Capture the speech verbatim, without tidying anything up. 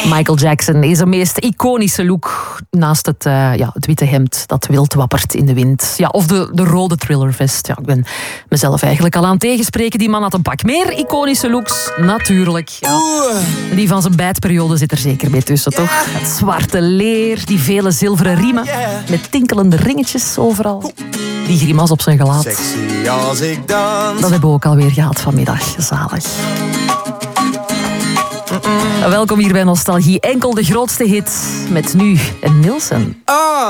Michael Jackson is zijn meest iconische look. Naast het, uh, ja, het witte hemd dat wild wappert in de wind. Ja, of de, de rode thrillervest. Ja, ik ben mezelf eigenlijk al aan het tegenspreken. Die man had een pak meer iconische looks. Natuurlijk. Ja. Die van zijn bijtperiode zit er zeker mee tussen, toch? Het zwarte leer, die vele zilveren riemen. Met tinkelende ringetjes overal. Die grimas op zijn gelaat. Sexy als ik dans. Dat hebben we ook alweer gehad vanmiddag. Zalig. Welkom hier bij Nostalgie. Enkel de grootste hit met nu en Nielsen. Ah.